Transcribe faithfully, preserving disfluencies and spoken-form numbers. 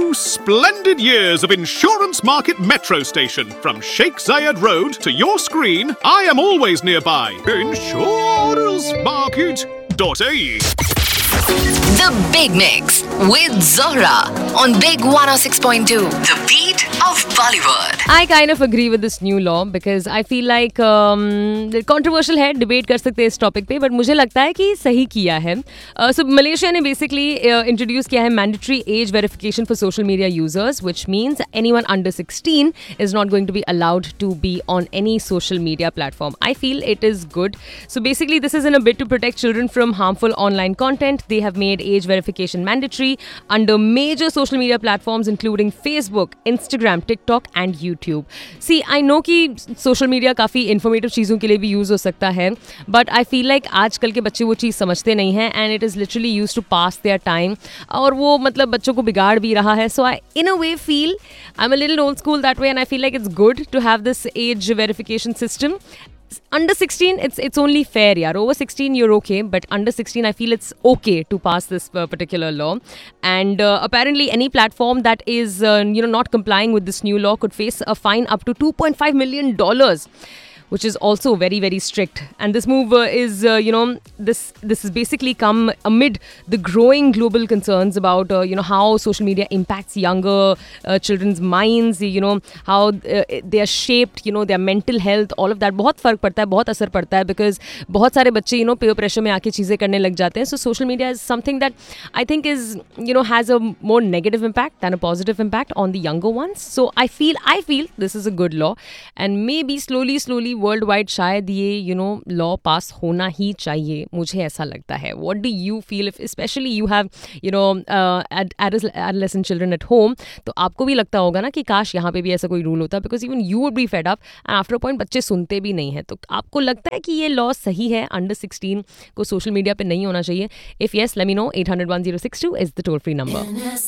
Two splendid years of Insurance Market Metro Station. From Sheikh Zayed Road to your screen, I am always nearby. Insurance Market dot A E. The Big Mix with Zohra on Big one oh six point two. The beat of Bollywood. I kind of agree with this new law because I feel like um, controversial है, debate कर सकते हैं इस topic पे, but मुझे लगता है कि सही किया है. Uh, so Malaysia ने basically uh, introduce किया है mandatory age verification for social media users, which means anyone under sixteen is not going to be allowed to be on any social media platform. I feel it is good. So basically this is in a bid to protect children from harmful online content. They have made age verification mandatory under major social media platforms including Facebook, Instagram, TikTok and YouTube. See, I know कि social media काफ़ी informative चीज़ों के लिए भी use हो सकता है, but I feel like आजकल के बच्चे वो चीज़ समझते नहीं हैं and it is literally used to pass their time और वो मतलब बच्चों को बिगाड़ भी रहा है. So I in a way feel I'm a little old school that way and I feel like it's good to have this age verification system. Under sixteen, it's it's only fair, yaar. Over sixteen, you're okay, but under sixteen, I feel it's okay to pass this uh, particular law. And uh, apparently, any platform that is uh, you know not complying with this new law could face a fine up to two point five million dollars. Which is also very, very strict. And this move uh, is, uh, you know, this this has basically come amid the growing global concerns about, uh, you know, how social media impacts younger uh, children's minds, you know, how uh, they are shaped, you know, their mental health, all of that. बहुत फ़र्क पड़ता है, बहुत असर पड़ता है because बहुत सारे बच्चे, you know, peer pressure में आके चीज़ें करने लग जाते हैं. So social media is something that I think is, you know, has a more negative impact than a positive impact on the younger ones. So I feel, I feel this is a good law. And maybe slowly, slowly, world wide शायद ये you know law पास होना ही चाहिए, मुझे ऐसा लगता है. What do you feel if specially you have you know adolescent children at home, तो आपको भी लगता होगा ना कि काश यहाँ पे भी ऐसा कोई रूल होता, because even you would be fed up and after a point बच्चे सुनते भी नहीं हैं. तो आपको लगता है कि ये लॉ सही है, अंडर सिक्सटीन को सोशल मीडिया पे नहीं होना चाहिए? If yes, let me know. Eight hundred one zero six two is the toll free number.